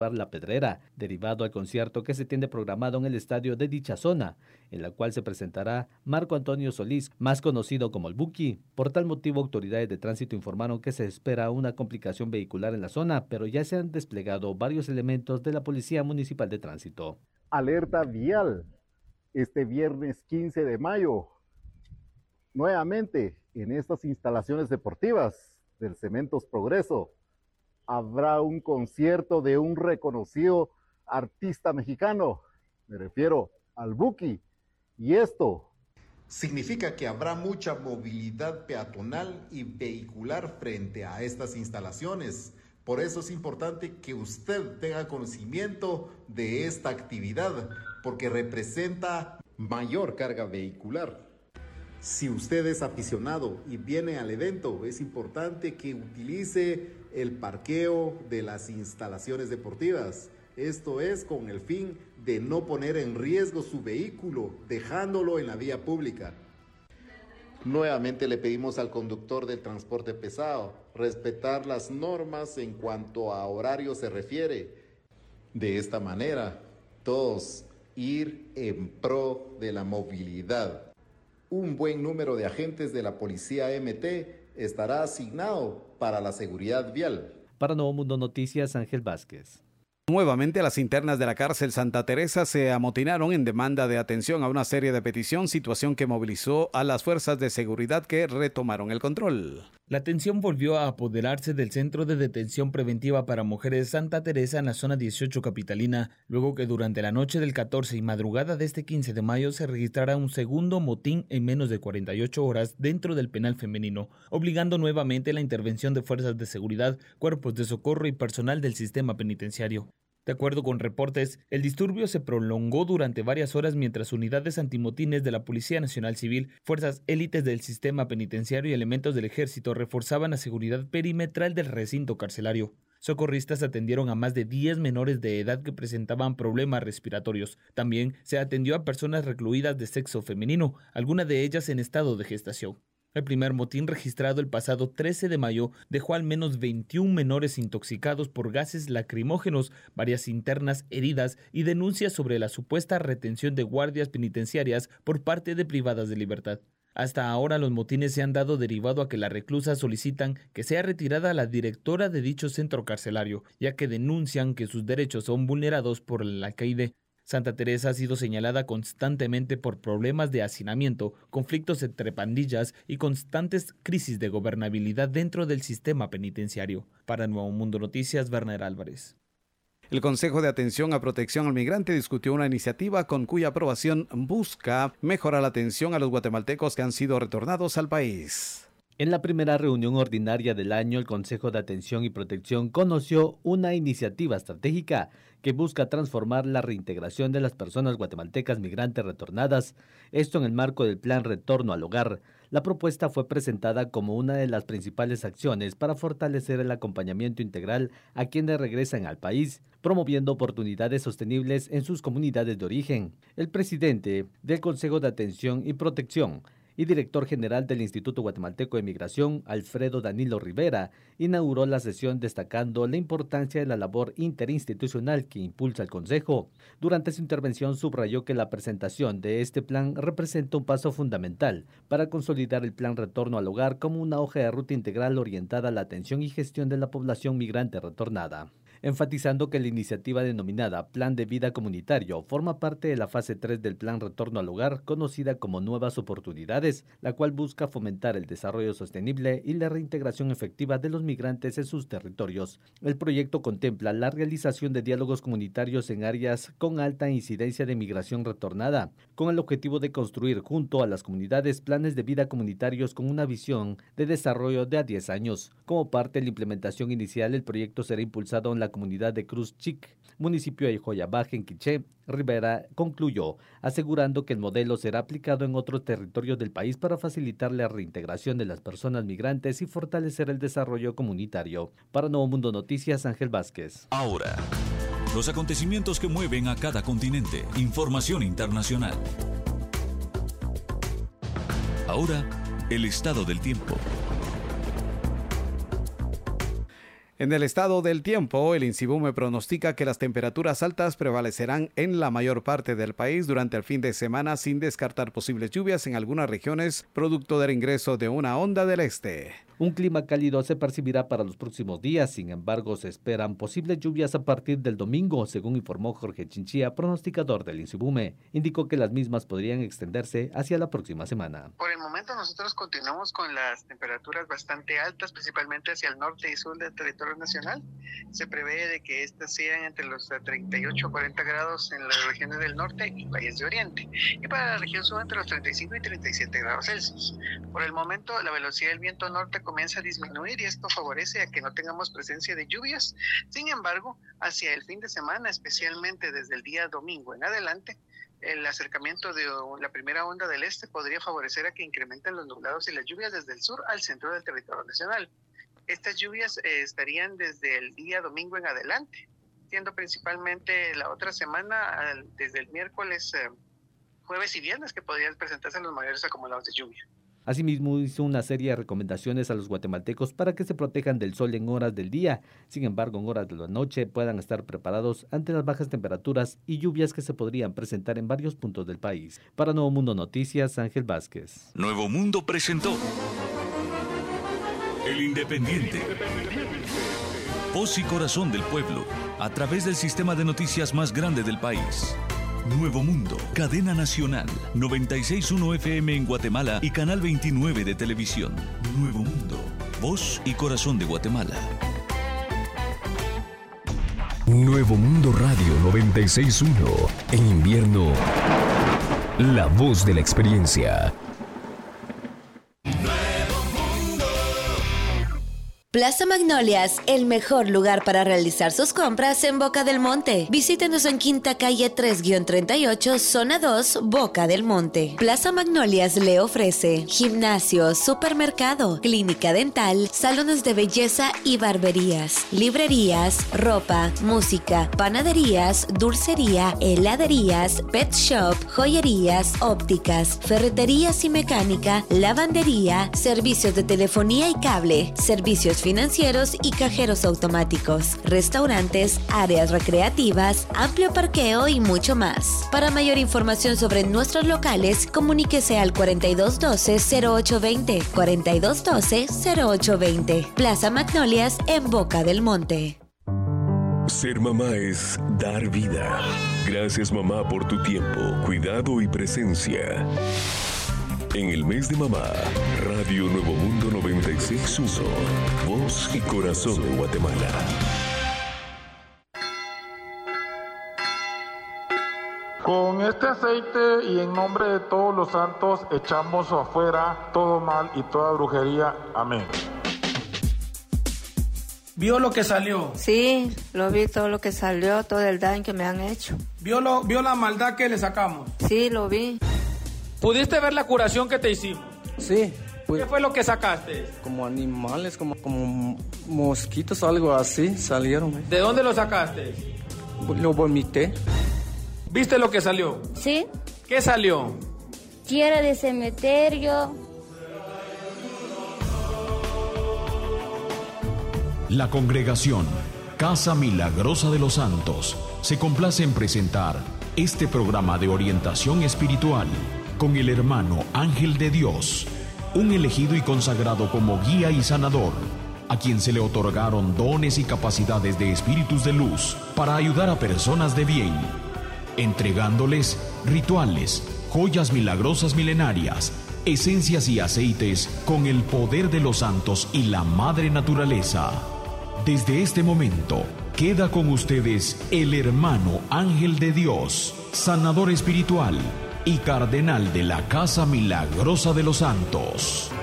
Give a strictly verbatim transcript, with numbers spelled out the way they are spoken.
La Pedrera, derivado al concierto que se tiene programado en el estadio de dicha zona, en la cual se presentará Marco Antonio Solís, más conocido como el Buki. Por tal motivo, autoridades de tránsito informaron que se espera una complicación vehicular en la zona, pero ya se han desplegado varios elementos de la Policía Municipal de Tránsito. Alerta vial este viernes quince de mayo, nuevamente en estas instalaciones deportivas del Cementos Progreso. Habrá un concierto de un reconocido artista mexicano, me refiero al Buki, y esto significa que habrá mucha movilidad peatonal y vehicular frente a estas instalaciones. Por eso es importante que usted tenga conocimiento de esta actividad, porque representa mayor carga vehicular. Si usted es aficionado y viene al evento, es importante que utilice el parqueo de las instalaciones deportivas. Esto es con el fin de no poner en riesgo su vehículo, dejándolo en la vía pública. Nuevamente le pedimos al conductor del transporte pesado respetar las normas en cuanto a horario se refiere. De esta manera, todos ir en pro de la movilidad. Un buen número de agentes de la Policía M T estará asignado para la seguridad vial. Para Nuevo Mundo Noticias, Ángel Vázquez. Nuevamente, las internas de la cárcel Santa Teresa se amotinaron en demanda de atención a una serie de petición, situación que movilizó a las fuerzas de seguridad que retomaron el control. La tensión volvió a apoderarse del Centro de Detención Preventiva para Mujeres Santa Teresa en la zona dieciocho capitalina, luego que durante la noche del catorce y madrugada de este quince de mayo se registrara un segundo motín en menos de cuarenta y ocho horas dentro del penal femenino, obligando nuevamente la intervención de fuerzas de seguridad, cuerpos de socorro y personal del sistema penitenciario. De acuerdo con reportes, el disturbio se prolongó durante varias horas mientras unidades antimotines de la Policía Nacional Civil, fuerzas élites del sistema penitenciario y elementos del ejército reforzaban la seguridad perimetral del recinto carcelario. Socorristas atendieron a más de diez menores de edad que presentaban problemas respiratorios. También se atendió a personas recluidas de sexo femenino, algunas de ellas en estado de gestación. El primer motín registrado el pasado trece de mayo dejó al menos veintiún menores intoxicados por gases lacrimógenos, varias internas heridas y denuncias sobre la supuesta retención de guardias penitenciarias por parte de privadas de libertad. Hasta ahora los motines se han dado derivado a que las reclusas solicitan que sea retirada la directora de dicho centro carcelario, ya que denuncian que sus derechos son vulnerados por el alcaide. Santa Teresa ha sido señalada constantemente por problemas de hacinamiento, conflictos entre pandillas y constantes crisis de gobernabilidad dentro del sistema penitenciario. Para Nuevo Mundo Noticias, Werner Álvarez. El Consejo de Atención a Protección al Migrante discutió una iniciativa con cuya aprobación busca mejorar la atención a los guatemaltecos que han sido retornados al país. En la primera reunión ordinaria del año, el Consejo de Atención y Protección conoció una iniciativa estratégica que busca transformar la reintegración de las personas guatemaltecas migrantes retornadas, esto en el marco del Plan Retorno al Hogar. La propuesta fue presentada como una de las principales acciones para fortalecer el acompañamiento integral a quienes regresan al país, promoviendo oportunidades sostenibles en sus comunidades de origen. El presidente del Consejo de Atención y Protección y director general del Instituto Guatemalteco de Migración, Alfredo Danilo Rivera, inauguró la sesión destacando la importancia de la labor interinstitucional que impulsa el Consejo. Durante su intervención subrayó que la presentación de este plan representa un paso fundamental para consolidar el Plan Retorno al Hogar como una hoja de ruta integral orientada a la atención y gestión de la población migrante retornada, enfatizando que la iniciativa denominada Plan de Vida Comunitario forma parte de la fase tres del Plan Retorno al Hogar, conocida como Nuevas Oportunidades, la cual busca fomentar el desarrollo sostenible y la reintegración efectiva de los migrantes en sus territorios. El proyecto contempla la realización de diálogos comunitarios en áreas con alta incidencia de migración retornada, con el objetivo de construir junto a las comunidades planes de vida comunitarios con una visión de desarrollo de a diez años. Como parte de la implementación inicial, el proyecto será impulsado en la comunidad de Cruz Chic, municipio de Joyabaje, en Quiché. Rivera concluyó, asegurando que el modelo será aplicado en otros territorios del país para facilitar la reintegración de las personas migrantes y fortalecer el desarrollo comunitario. Para Nuevo Mundo Noticias, Ángel Vázquez. Ahora, los acontecimientos que mueven a cada continente. Información internacional. Ahora, el estado del tiempo. En el estado del tiempo, el INSIBUME pronostica que las temperaturas altas prevalecerán en la mayor parte del país durante el fin de semana, sin descartar posibles lluvias en algunas regiones, producto del ingreso de una onda del este. Un clima cálido se percibirá para los próximos días, sin embargo se esperan posibles lluvias a partir del domingo, según informó Jorge Chinchilla, pronosticador del INSIBUME. Indicó que las mismas podrían extenderse hacia la próxima semana. Por el momento nosotros continuamos con las temperaturas bastante altas, principalmente hacia el norte y sur del territorio nacional. Se prevé de que estas sean entre los treinta y ocho a cuarenta grados en las regiones del norte y valles de oriente, y para la región sur entre los treinta y cinco y treinta y siete grados Celsius. Por el momento la velocidad del viento norte comienza a disminuir y esto favorece a que no tengamos presencia de lluvias. Sin embargo, hacia el fin de semana, especialmente desde el día domingo en adelante, el acercamiento de la primera onda del este podría favorecer a que incrementen los nublados y las lluvias desde el sur al centro del territorio nacional. Estas lluvias eh, estarían desde el día domingo en adelante, siendo principalmente la otra semana, desde el miércoles, eh, jueves y viernes, que podrían presentarse los mayores acumulados de lluvia. Asimismo, hizo una serie de recomendaciones a los guatemaltecos para que se protejan del sol en horas del día. Sin embargo, en horas de la noche puedan estar preparados ante las bajas temperaturas y lluvias que se podrían presentar en varios puntos del país. Para Nuevo Mundo Noticias, Ángel Vázquez. Nuevo Mundo presentó El Independiente. Voz y corazón del pueblo, a través del sistema de noticias más grande del país. Nuevo Mundo, cadena nacional, noventa y seis punto uno F M en Guatemala y canal veintinueve de televisión. Nuevo Mundo, voz y corazón de Guatemala. Nuevo Mundo Radio noventa y seis punto uno. En invierno, la voz de la experiencia. Plaza Magnolias, el mejor lugar para realizar sus compras en Boca del Monte. Visítenos en Quinta Calle tres guión treinta y ocho, Zona dos, Boca del Monte. Plaza Magnolias le ofrece gimnasio, supermercado, clínica dental, salones de belleza y barberías, librerías, ropa, música, panaderías, dulcería, heladerías, pet shop, joyerías, ópticas, ferreterías y mecánica, lavandería, servicios de telefonía y cable, servicios financieros y cajeros automáticos, restaurantes, áreas recreativas, amplio parqueo y mucho más. Para mayor información sobre nuestros locales, comuníquese al cuarenta y dos doce, cero ocho veinte, cuarenta y dos doce, cero ocho veinte. Plaza Magnolias en Boca del Monte. Ser mamá es dar vida. Gracias, mamá, por tu tiempo, cuidado y presencia. En el mes de mamá, Radio Nuevo Mundo noventa y seis punto uno, voz y corazón de Guatemala. Con este aceite y en nombre de todos los santos, echamos afuera todo mal y toda brujería. Amén. ¿Vio lo que salió? Sí, lo vi, todo lo que salió, todo el daño que me han hecho. ¿Vio, lo, vio la maldad que le sacamos? Sí, lo vi. ¿Pudiste ver la curación que te hicimos? Sí. Pues, ¿qué fue lo que sacaste? Como animales, como, como mosquitos, algo así, salieron. ¿eh? ¿De dónde lo sacaste? Lo vomité. ¿Viste lo que salió? Sí. ¿Qué salió? Tierra de cementerio. La congregación Casa Milagrosa de los Santos se complace en presentar este programa de orientación espiritual con el hermano Ángel de Dios, un elegido y consagrado como guía y sanador, a quien se le otorgaron dones y capacidades de espíritus de luz para ayudar a personas de bien, entregándoles rituales, joyas milagrosas milenarias, esencias y aceites con el poder de los santos y la madre naturaleza. Desde este momento, queda con ustedes el hermano Ángel de Dios, sanador espiritual y cardenal de la Casa Milagrosa de los Santos.